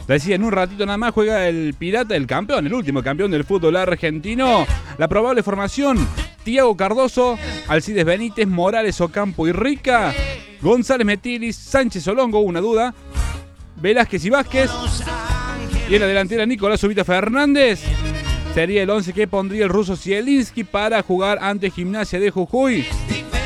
Decía, en un ratito nada más juega el Pirata, el campeón, el último campeón del fútbol argentino. La probable formación: Thiago Cardoso, Alcides Benítez, Morales, Ocampo y Rica, González Metilis, Sánchez Olongo, una duda, Velázquez y Vázquez. Y en la delantera Nicolás Ubita Fernández. Sería el 11 que pondría el ruso Zielinski para jugar ante Gimnasia de Jujuy.